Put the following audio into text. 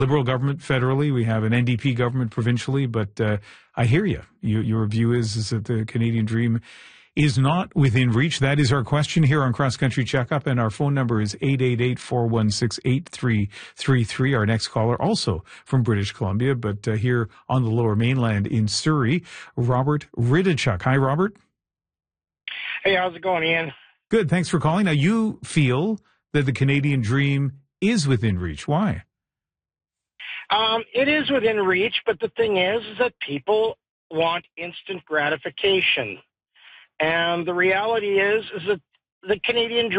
Liberal government federally. We have an NDP government provincially. But I hear you. Your view is that the Canadian dream is not within reach. That is our question here on Cross Country Checkup, and our phone number is 888-416-8333. Our next caller, also from British Columbia, but here on the Lower Mainland in Surrey, Robert Ridichuk. Hi, Robert. Hey, how's it going, Ian? Good, thanks for calling. Now, you feel that the Canadian dream is within reach. Why? It is within reach, but the thing is that people want instant gratification. And the reality is that the Canadian dream